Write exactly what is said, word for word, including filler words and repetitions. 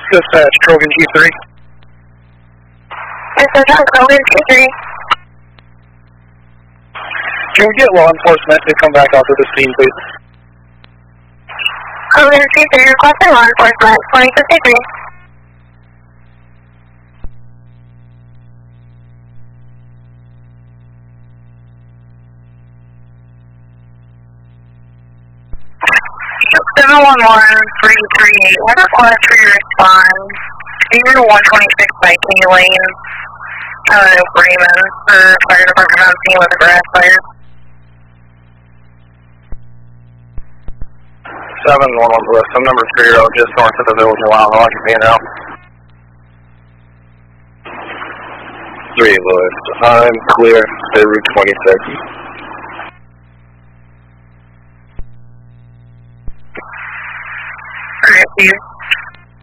Dispatch, Krogan Q three. Dispatch on Krogan Q three. Can we get law enforcement to come back out to the scene, please? Krogan Q three requesting law enforcement, twenty fifty-three. seven one one, three three eight, one request for your response. Even one twenty-six Viking Lane, uh, Bremen, for fire department on scene with a grass fire. seven one one Bliss, I'm number three oh, just north of the village of Wild Rock, being out. three Bliss, I'm clear, to Route twenty-six. Alright, see you.